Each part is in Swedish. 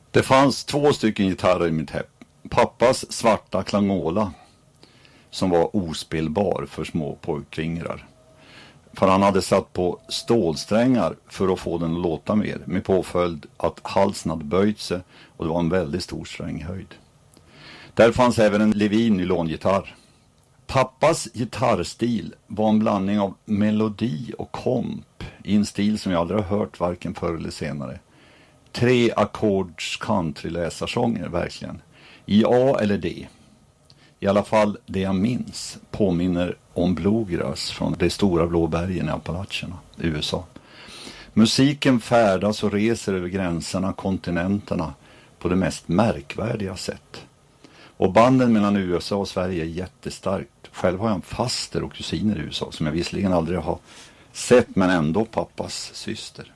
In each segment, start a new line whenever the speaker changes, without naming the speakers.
Det fanns 2 stycken gitarrer i mitt hem. Pappas svarta klangola som var ospelbar för små pojkfingrar. För han hade satt på stålsträngar för att få den att låta mer, med påföljd att halsen hade böjt sig och det var en väldigt stor stränghöjd. Där fanns även en Levin nylongitarr. Pappas gitarrstil var en blandning av melodi och komp i en stil som jag aldrig har hört varken förr eller senare. 3 ackords countryläsarsånger verkligen. I A eller D. I alla fall det jag minns påminner om bluegrass från de stora blå bergen i Appalacherna, USA. Musiken färdas och reser över gränserna, kontinenterna på det mest märkvärdiga sätt. Och banden mellan USA och Sverige är jättestarkt. Själv har jag en faster och kusiner i USA som jag visserligen aldrig har sett, men ändå pappas syster.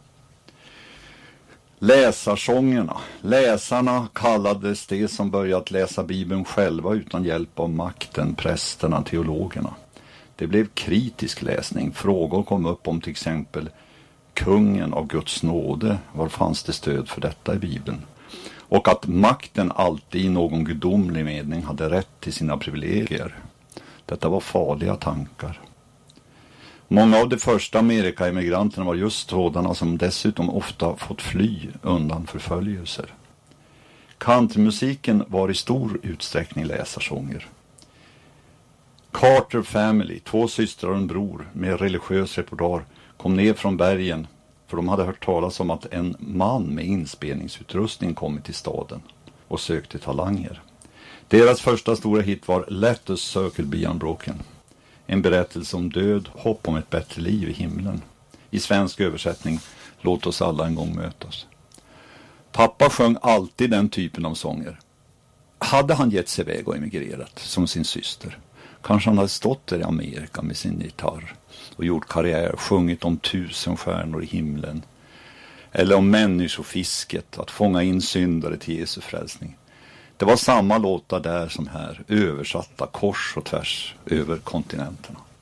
Läsarsångerna. Läsarna kallades det som börjat läsa Bibeln själva utan hjälp av makten, prästerna, teologerna. Det blev kritisk läsning. Frågor kom upp om till exempel kungen av Guds nåde. Var fanns det stöd för detta i Bibeln? Och att makten alltid i någon gudomlig mening hade rätt till sina privilegier. Detta var farliga tankar. Många av de första Amerika-immigranterna var just sådana som dessutom ofta fått fly undan förföljelser. Countrymusiken var i stor utsträckning läsarsånger. Carter Family, 2 systrar och en bror med religiös repertoar, kom ner från bergen för de hade hört talas om att en man med inspelningsutrustning kommit till staden och sökte talanger. Deras första stora hit var Let Us Circle Be Unbroken. En berättelse om död, hopp om ett bättre liv i himlen. I svensk översättning, låt oss alla en gång mötas. Pappa sjöng alltid den typen av sånger. Hade han gett sig iväg och emigrerat som sin syster, kanske han hade stått där i Amerika med sin gitarr och gjort karriär, sjungit om 1000 stjärnor i himlen. Eller om människofisket, att fånga in syndare till Jesu frälsning. Det var samma låtar där som här, översatta kors och tvärs över kontinenterna.